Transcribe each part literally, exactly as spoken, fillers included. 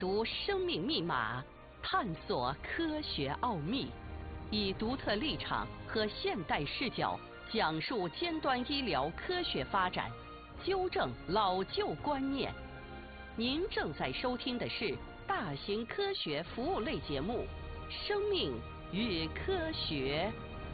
读生命密码，探索科学奥秘，以独特立场和现代视角讲述尖端医疗科学发展，纠正老旧观念。您正在收听的是大型科学服务类节目《生命与科学》。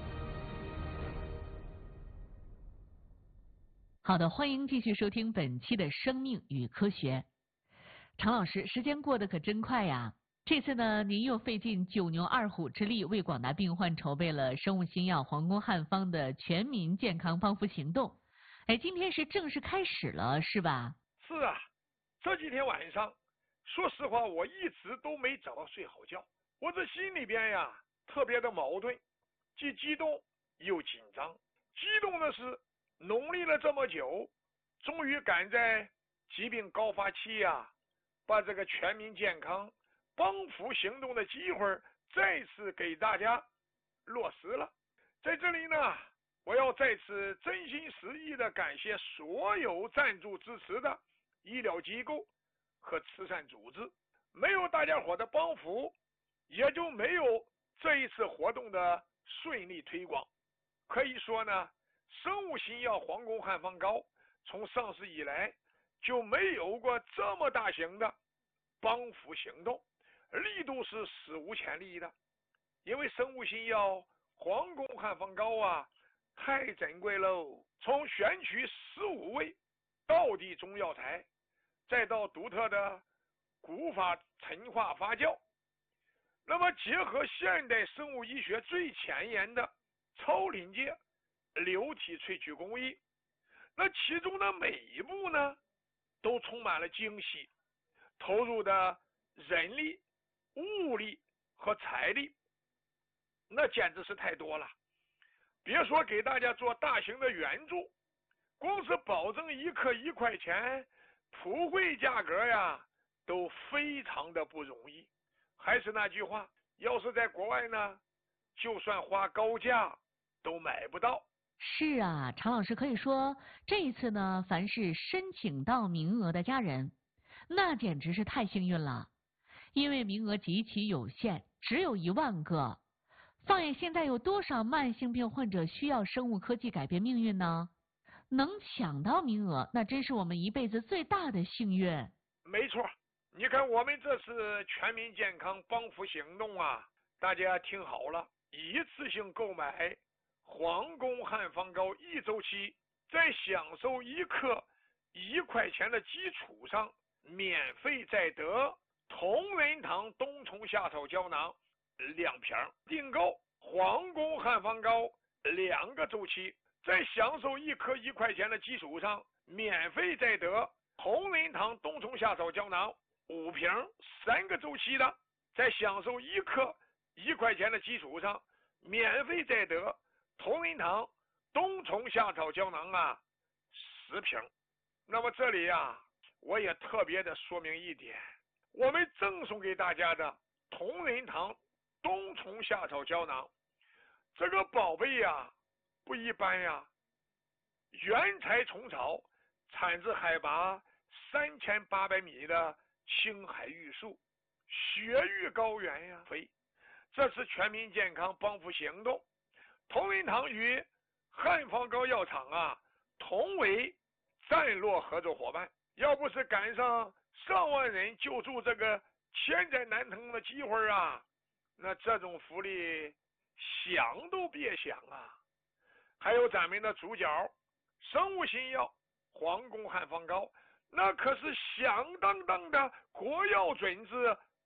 好的，欢迎继续收听本期的《生命与科学》。常老师，时间过得可真快呀！这次呢，您又费尽九牛二虎之力，为广大病患筹备了生物新药皇宫汉方的全民健康帮扶行动。哎，今天是正式开始了，是吧？ 是啊，这几天晚上，说实话，我一直都没找到睡好觉。我这心里边呀，特别的矛盾，既激动又紧张。激动的是，努力了这么久，终于赶在疾病高发期呀，把这个全民健康帮扶行动的机会再次给大家落实了。在这里呢，我要再次真心实意的感谢所有赞助支持的医疗机构和慈善组织，没有大家伙的帮扶，也就没有这一次活动的顺利推广。可以说呢，生物新药皇宫汉方膏从上市以来就没有过这么大型的帮扶行动，力度是史无前例的。因为生物新药皇宫汉方膏啊，太珍贵喽！从选取十五味道地中药材，再到独特的古法陈化发酵，那么结合现代生物医学最前沿的超临界流体萃取工艺，那其中的每一步呢，都充满了惊喜，投入的人力、物力和财力，那简直是太多了。别说给大家做大型的援助，光是保证一克一块钱，普惠价格呀，都非常的不容易。还是那句话，要是在国外呢，就算花高价都买不到。 是啊，常老师，可以说这一次呢，凡是申请到名额的家人，那简直是太幸运了，因为名额极其有限，只有一万个。放眼现在有多少慢性病患者需要生物科技改变命运呢？能抢到名额，那真是我们一辈子最大的幸运。 没错，你看我们这次全民健康帮扶行动啊，大家听好了，一次性购买皇宫汉方膏一周期，在享受一克一块钱的基础上，免费再得同仁堂冬虫夏草胶囊两瓶，订购皇宫汉方膏两个周期，在享受一颗一块钱的基础上，免费再得同仁堂冬虫夏草胶囊五瓶，三个周期的，在享受一克一块钱的基础上，免费再得同仁堂冬虫夏草胶囊啊十瓶。那么这里呀、啊，我也特别的说明一点，我们赠送给大家的同仁堂冬虫夏草胶囊，这个宝贝呀不一般呀，原材虫草，产自海拔三千八百米的青海玉树，雪域高原呀。这是全民健康帮扶行动，同仁堂与汉方膏药厂啊同为战略合作伙伴。要不是赶上上万人救助这个千载难逢的机会啊，那这种福利想都别想啊！还有咱们的主角生物新药皇宫汉方膏，那可是响当当的国药准字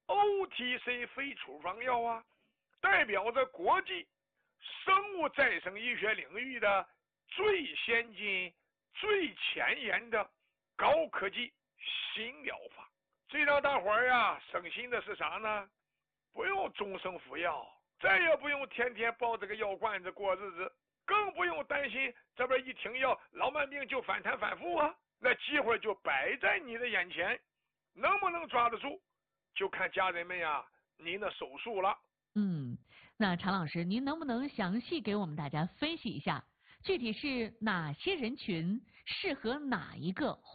O T C 非处方药啊，代表着国际生物再生医学领域的最先进、最前沿的高科技新疗法。最让大伙儿呀省心的是啥呢？不用终生服药，再也不用天天抱着个药罐子过日子，更不用担心这边一停药，老慢病就反弹反复啊。那机会就摆在你的眼前，能不能抓得住，就看家人们呀您的手速了。 嗯，那常老师，您能不能详细给我们大家分析一下，具体是哪些人群适合哪一个